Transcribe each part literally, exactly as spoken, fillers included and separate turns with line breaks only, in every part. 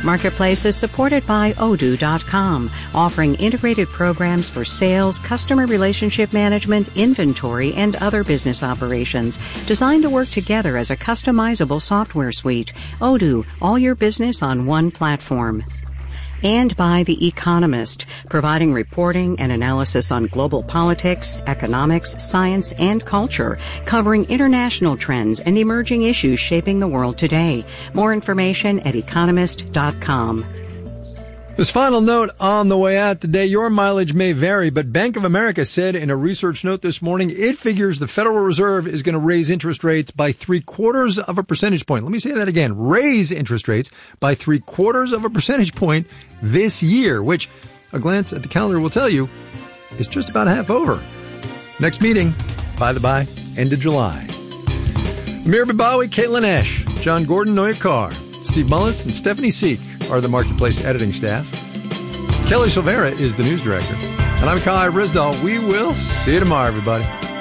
Marketplace is supported by Odoo dot com, offering integrated programs for sales, customer relationship management, inventory, and other business operations, designed to work together as a customizable software suite. Odoo, all your business on one platform. And by The Economist, providing reporting and analysis on global politics, economics, science, and culture, covering international trends and emerging issues shaping the world today. More information at economist dot com.
This final note on the way out today, your mileage may vary, but Bank of America said in a research note this morning, it figures the Federal Reserve is going to raise interest rates by three quarters of a percentage point. Let me say that again. Raise interest rates by three quarters of a percentage point this year, which a glance at the calendar will tell you is just about half over. Next meeting, by the by, end of July. Amir Babawi, Caitlin Ash, John Gordon, Noya Carr, Steve Mullis, and Stephanie Seek are the Marketplace editing staff. Kelly Silvera is the news director. And I'm Kai Risdahl. We will see you tomorrow, everybody.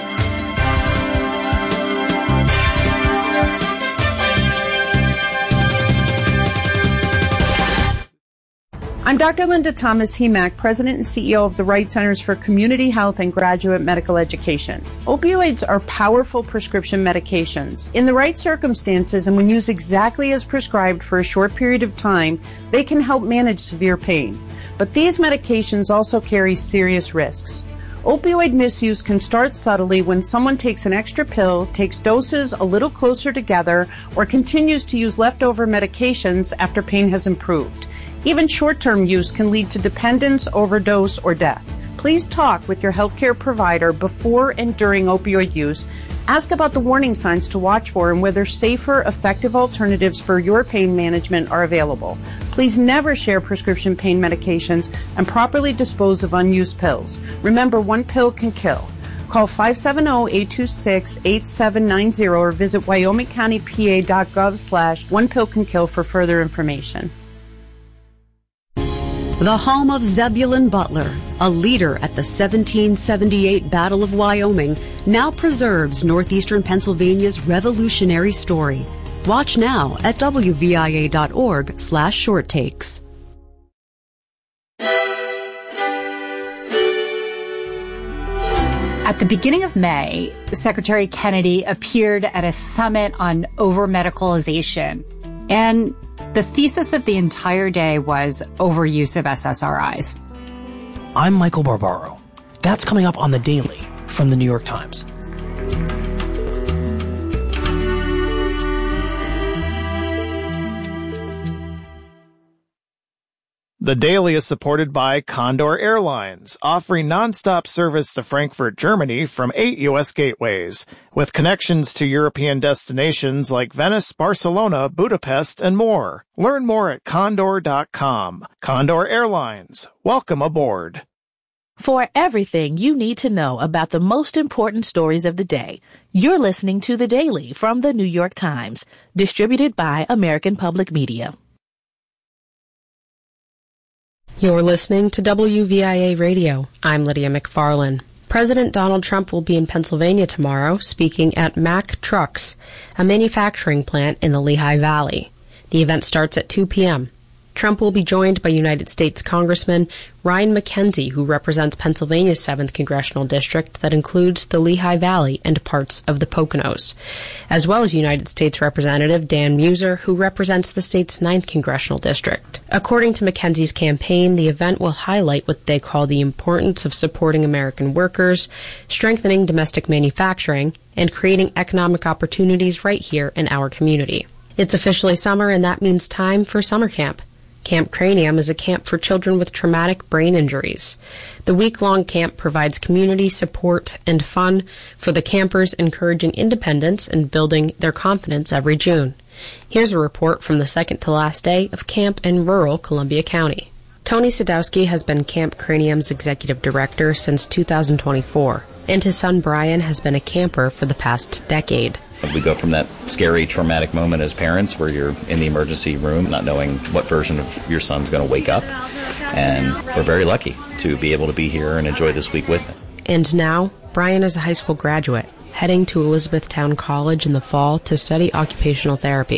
I'm Doctor Linda Thomas Hemack, President and C E O of the Wright Centers for Community Health and Graduate Medical Education. Opioids are powerful prescription medications. In the right circumstances and when used exactly as prescribed for a short period of time, they can help manage severe pain. But these medications also carry serious risks. Opioid misuse can start subtly when someone takes an extra pill, takes doses a little closer together, or continues to use leftover medications after pain has improved. Even short-term use can lead to dependence, overdose, or death. Please talk with your healthcare provider before and during opioid use. Ask about the warning signs to watch for and whether safer, effective alternatives for your pain management are available. Please never share prescription pain medications and properly dispose of unused pills. Remember, one pill can kill. Call five seven zero, eight two six, eight seven nine zero or visit wyoming county p a dot gov slash one pill can kill for further information.
The home of Zebulon Butler, a leader at the seventeen seventy-eight Battle of Wyoming, now preserves northeastern Pennsylvania's revolutionary story. Watch now at w v i a dot org slash short takes.
At the beginning of May, Secretary Kennedy appeared at a summit on over-medicalization, and the thesis of the entire day was overuse of S S R Is.
I'm Michael Barbaro. That's coming up on The Daily from The New York Times.
The Daily is supported by Condor Airlines, offering nonstop service to Frankfurt, Germany from eight U S gateways, with connections to European destinations like Venice, Barcelona, Budapest, and more. Learn more at condor dot com. Condor Airlines. Welcome aboard.
For everything you need to know about the most important stories of the day, you're listening to The Daily from The New York Times, distributed by American Public Media.
You're listening to W V I A Radio. I'm Lydia McFarlane. President Donald Trump will be in Pennsylvania tomorrow speaking at Mack Trucks, a manufacturing plant in the Lehigh Valley. The event starts at two p.m. Trump will be joined by United States Congressman Ryan McKenzie, who represents Pennsylvania's seventh Congressional District that includes the Lehigh Valley and parts of the Poconos, as well as United States Representative Dan Muser, who represents the state's ninth Congressional District. According to McKenzie's campaign, the event will highlight what they call the importance of supporting American workers, strengthening domestic manufacturing, and creating economic opportunities right here in our community. It's officially summer, and that means time for summer camp. Camp Cranium is a camp for children with traumatic brain injuries. The week-long camp provides community support and fun for the campers, encouraging independence and building their confidence every June. Here's a report from the second to last day of camp in rural Columbia County. Tony Sadowski has been Camp Cranium's executive director since two thousand twenty-four, and his son Brian has been a camper for the past decade.
We go from that scary, traumatic moment as parents where you're in the emergency room not knowing what version of your son's going to wake up, and we're very lucky to be able to be here and enjoy this week with him.
And now, Brian is a high school graduate, heading to Elizabethtown College in the fall to study occupational therapy.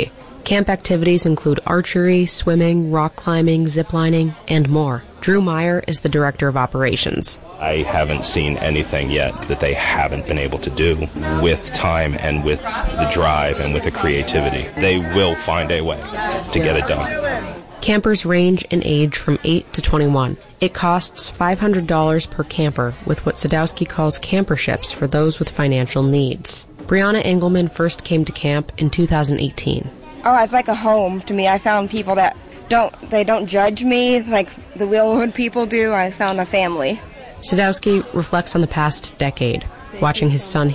Camp activities include archery, swimming, rock climbing, ziplining, and more. Drew Meyer is the director of operations.
I haven't seen anything yet that they haven't been able to do with time and with the drive and with the creativity. They will find a way to get it done.
Campers range in age from eight to twenty-one. It costs five hundred dollars per camper with what Sadowski calls camperships for those with financial needs. Brianna Engelman first came to camp in two thousand eighteen.
Oh, it's like a home to me. I found people that don't, they don't judge me like the Wheelwood people do. I found a family.
Sadowski reflects on the past decade, watching his son